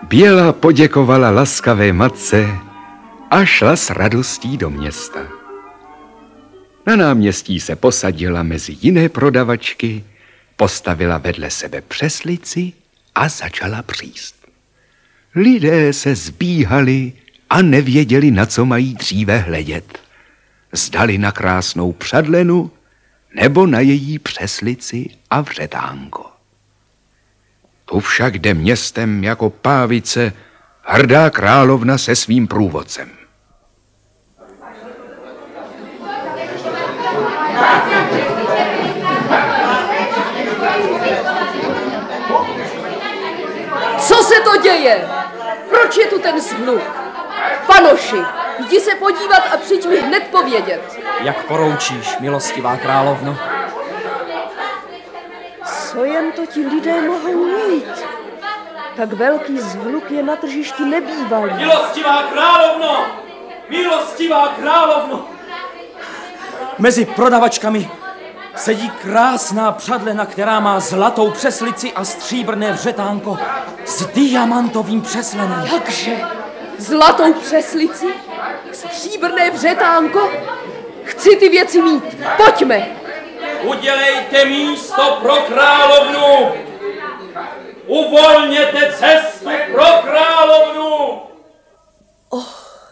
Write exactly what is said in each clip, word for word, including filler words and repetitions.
Běla poděkovala laskavé matce a šla s radostí do města. Na náměstí se posadila mezi jiné prodavačky, postavila vedle sebe přeslici a začala příst. Lidé se zbíhali a nevěděli, na co mají dříve hledět. Zdali na krásnou přadlenu nebo na její přeslici a vřetánko. Tu však jde městem jako pávice hrdá královna se svým průvodcem. Co se to děje? Proč je tu ten zhluk? Panoši, jdi se podívat a přijď mi hned povědět. Jak poroučíš, milostivá královno? Co jen to ti lidé mohou mít? Tak velký zhluk je na tržišti nebývalý. Milostivá královno! Milostivá královno! Mezi prodavačkami sedí krásná přadlena, která má zlatou přeslici a stříbrné vřetánko s diamantovým přeslenem. Jakže? Zlatou přeslici? Stříbrné vřetánko? Chci ty věci mít. Pojďme. Udělejte místo pro královnu. Uvolněte cestu pro královnu. Oh,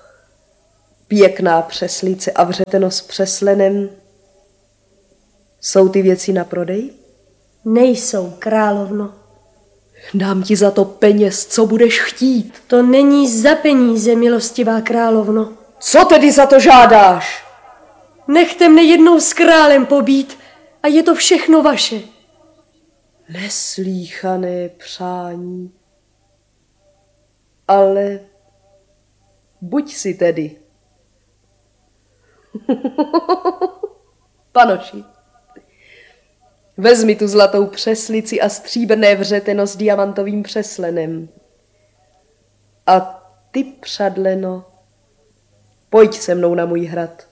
pěkná přeslice a vřeteno s přeslenem. Jsou ty věci na prodej? Nejsou, královno. Dám ti za to peněz, co budeš chtít. To není za peníze, milostivá královno. Co tedy za to žádáš? Nechte mne jednou s králem pobít a je to všechno vaše. Neslíchané přání. Ale buď si tedy. Panoši, vezmi tu zlatou přeslici a stříbrné vřeteno s diamantovým přeslenem. A ty, přadleno, pojď se mnou na můj hrad.